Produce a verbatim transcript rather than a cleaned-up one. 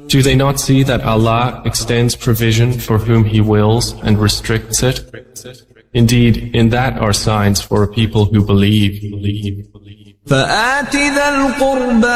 Do they not see that Allah extends provision for whom He wills and restricts it? Indeed, in that are signs for a people who believe. فآت ذا القربى